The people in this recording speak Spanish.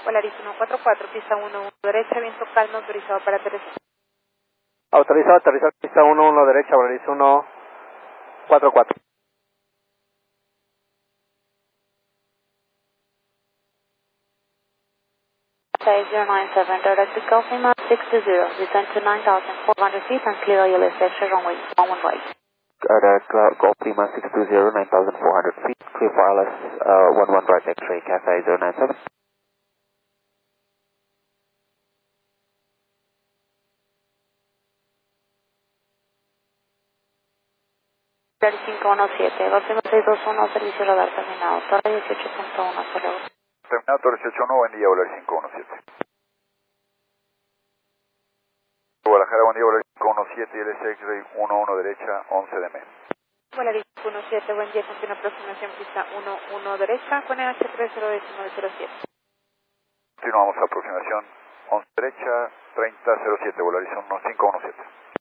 Polaris 144, pista 11 derecha, viento calmo, autorizado para aterrizar. Autorizado, aterrizar, pista 11 derecha, Polaris 144. 5097, direct to Gulf Lima 620, descend to 9,400 feet and clear your left extra runway 11 right. Golf Lima 620, 9,400 feet, clear for ILS 11 right X-ray, Cathay 097. Polaris 517, Golf Lima 621, servicio radar terminado, torre 18.1, hasta luego. Terminado, Torre 18.1, buen día, Polaris 517. Guadalajara, buen día, Polaris 517, ILS X-ray 11 derecha, 11 de mes. Polaris 17, buen día, continua aproximación, pista 11 derecha, con EH 30.07. Continuamos aproximación 11 derecha, 3007, Polaris 1517.